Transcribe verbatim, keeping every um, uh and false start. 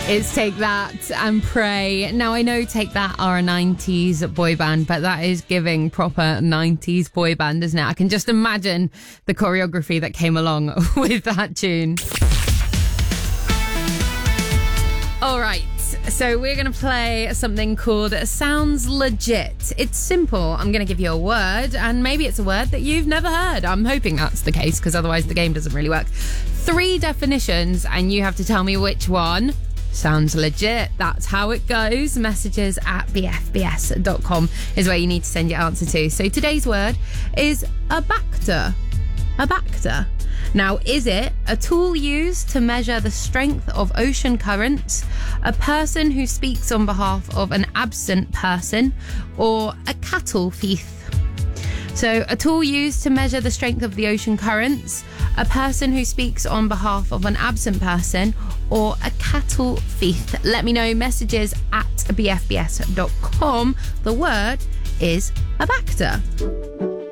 It's Take That and Pray. Now, I know Take That are a nineties boy band, but that is giving proper nineties boy band, isn't it? I can just imagine the choreography that came along with that tune. All right, so we're going to play something called Sounds Legit. It's simple. I'm going to give you a word, and maybe it's a word that you've never heard. I'm hoping that's the case, because otherwise the game doesn't really work. Three definitions, and you have to tell me which one sounds legit. That's how it goes. Messages at b f b s dot com is where you need to send your answer to. So today's word is abactor. Abactor. Now, is it a tool used to measure the strength of ocean currents, a person who speaks on behalf of an absent person, or a cattle thief? So, a tool used to measure the strength of the ocean currents, a person who speaks on behalf of an absent person, or a cattle thief. Let me know. Messages at b f b s dot com. The word is abactor.